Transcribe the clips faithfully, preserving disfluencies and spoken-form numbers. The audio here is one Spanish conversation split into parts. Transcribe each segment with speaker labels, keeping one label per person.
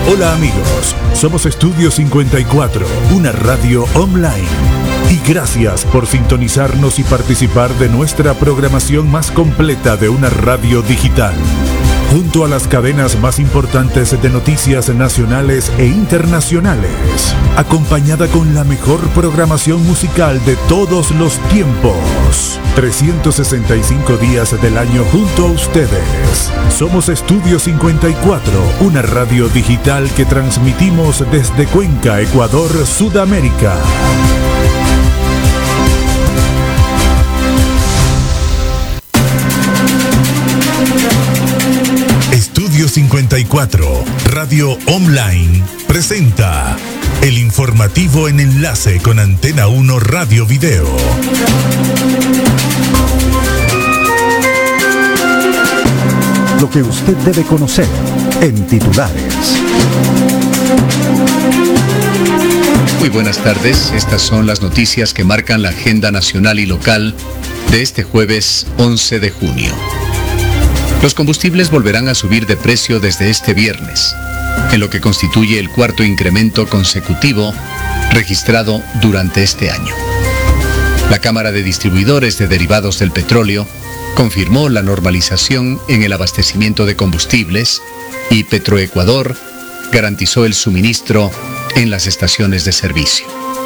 Speaker 1: Hola amigos, somos Estudio cincuenta y cuatro, una radio online. Y gracias por sintonizarnos y participar de nuestra programación más completa de una radio digital. Junto a las cadenas más importantes de noticias nacionales e internacionales, acompañada con la mejor programación musical de todos los tiempos. trescientos sesenta y cinco días del año junto a ustedes. Somos Estudio cincuenta y cuatro, una radio digital que transmitimos desde Cuenca, Ecuador, Sudamérica. Estudio cincuenta y cuatro, Radio Online, presenta el informativo en enlace con Antena uno Radio Video. Lo que usted debe conocer en titulares.
Speaker 2: Muy buenas tardes, estas son las noticias que marcan la agenda nacional y local de este jueves once de junio. Los combustibles volverán a subir de precio desde este viernes, en lo que constituye el cuarto incremento consecutivo registrado durante este año. La Cámara de Distribuidores de Derivados del Petróleo confirmó la normalización en el abastecimiento de combustibles y Petroecuador garantizó el suministro en las estaciones de servicio.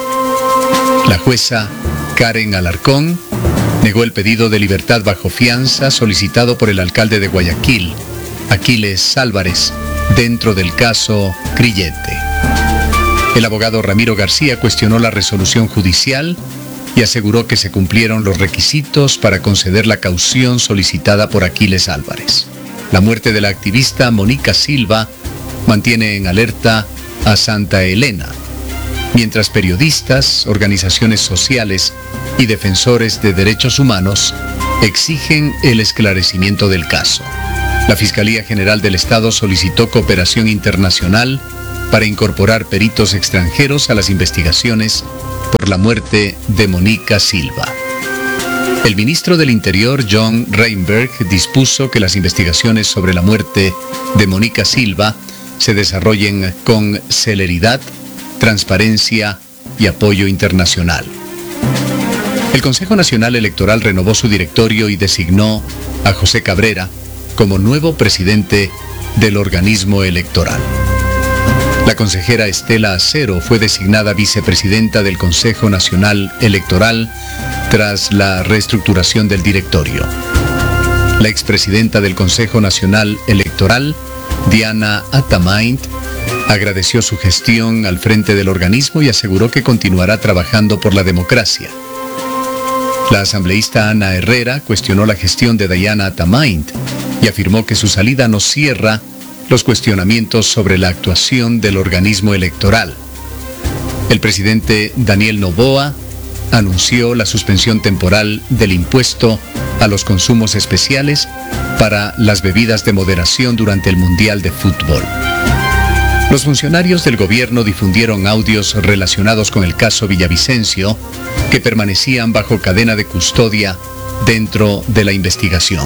Speaker 2: La jueza Karen Alarcón negó el pedido de libertad bajo fianza solicitado por el alcalde de Guayaquil, Aquiles Álvarez, dentro del caso Crillente. El abogado Ramiro García cuestionó la resolución judicial y aseguró que se cumplieron los requisitos para conceder la caución solicitada por Aquiles Álvarez. La muerte de la activista Mónica Silva mantiene en alerta a Santa Elena, mientras periodistas, organizaciones sociales y defensores de derechos humanos exigen el esclarecimiento del caso. La Fiscalía General del Estado solicitó cooperación internacional para incorporar peritos extranjeros a las investigaciones por la muerte de Mónica Silva. El ministro del Interior, John Reinberg, dispuso que las investigaciones sobre la muerte de Mónica Silva se desarrollen con celeridad, transparencia y apoyo internacional. El Consejo Nacional Electoral renovó su directorio y designó a José Cabrera como nuevo presidente del organismo electoral. La consejera Estela Acero fue designada vicepresidenta del Consejo Nacional Electoral tras la reestructuración del directorio. La expresidenta del Consejo Nacional Electoral, Diana Atamaint, agradeció su gestión al frente del organismo y aseguró que continuará trabajando por la democracia. La asambleísta Ana Herrera cuestionó la gestión de Diana Atamaint y afirmó que su salida no cierra los cuestionamientos sobre la actuación del organismo electoral. El presidente Daniel Noboa anunció la suspensión temporal del impuesto a los consumos especiales para las bebidas de moderación durante el Mundial de Fútbol. Los funcionarios del gobierno difundieron audios relacionados con el caso Villavicencio que permanecían bajo cadena de custodia dentro de la investigación.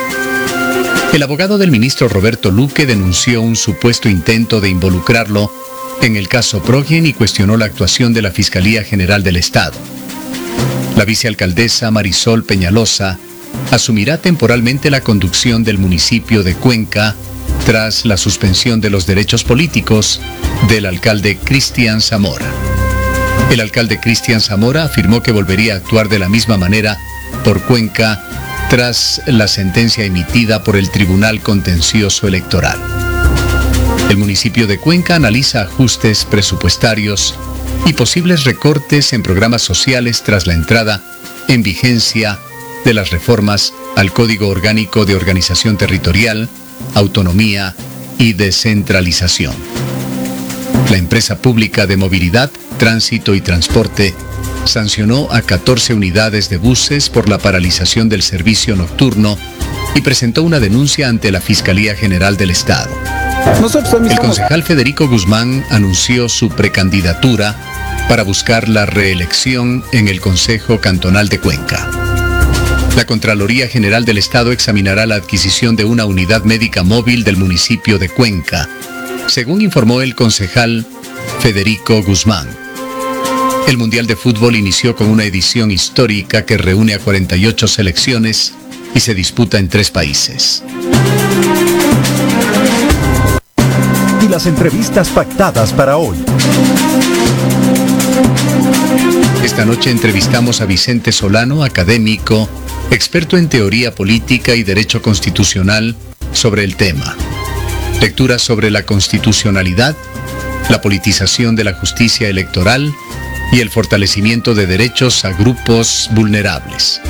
Speaker 2: El abogado del ministro Roberto Luque denunció un supuesto intento de involucrarlo en el caso Progien y cuestionó la actuación de la Fiscalía General del Estado. La vicealcaldesa Marisol Peñalosa asumirá temporalmente la conducción del municipio de Cuenca tras la suspensión de los derechos políticos del alcalde Cristian Zamora. El alcalde Cristian Zamora afirmó que volvería a actuar de la misma manera por Cuenca tras la sentencia emitida por el Tribunal Contencioso Electoral. El municipio de Cuenca analiza ajustes presupuestarios y posibles recortes en programas sociales tras la entrada en vigencia de las reformas al Código Orgánico de Organización Territorial, Autonomía y Descentralización. La empresa pública de movilidad, tránsito y transporte sancionó a catorce unidades de buses por la paralización del servicio nocturno y presentó una denuncia ante la Fiscalía General del Estado. El concejal Federico Guzmán anunció su precandidatura para buscar la reelección en el Consejo Cantonal de Cuenca. La Contraloría General del Estado examinará la adquisición de una unidad médica móvil del municipio de Cuenca. según informó el concejal Federico Guzmán. El Mundial de Fútbol inició con una edición histórica que reúne a cuarenta y ocho selecciones y se disputa en tres países.
Speaker 3: Y las entrevistas pactadas para hoy.
Speaker 2: Esta noche entrevistamos a Vicente Solano, académico, experto en teoría política y derecho constitucional, sobre el tema. Lecturas sobre la constitucionalidad, la politización de la justicia electoral y el fortalecimiento de derechos a grupos vulnerables.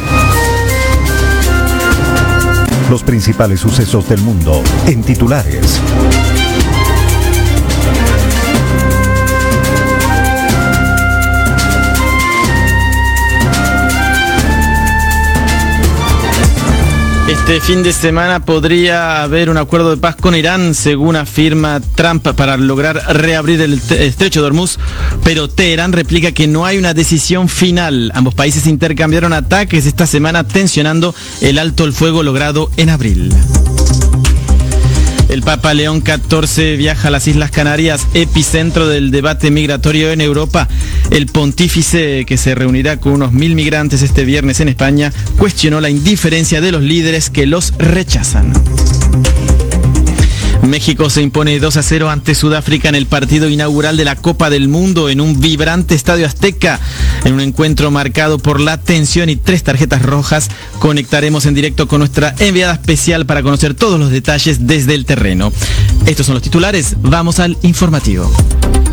Speaker 3: Los principales sucesos del mundo en titulares.
Speaker 4: Este fin de semana podría haber un acuerdo de paz con Irán, según afirma Trump, para lograr reabrir el estrecho de Hormuz, pero Teherán replica que no hay una decisión final. Ambos países intercambiaron ataques esta semana, tensionando el alto el fuego logrado en abril. El Papa León catorce viaja a las Islas Canarias, epicentro del debate migratorio en Europa. El pontífice, que se reunirá con unos mil migrantes este viernes en España, cuestionó la indiferencia de los líderes que los rechazan. México se impone dos a cero ante Sudáfrica en el partido inaugural de la Copa del Mundo en un vibrante Estadio Azteca. En un encuentro marcado por la tensión y tres tarjetas rojas, conectaremos en directo con nuestra enviada especial para conocer todos los detalles desde el terreno. Estos son los titulares, vamos al informativo.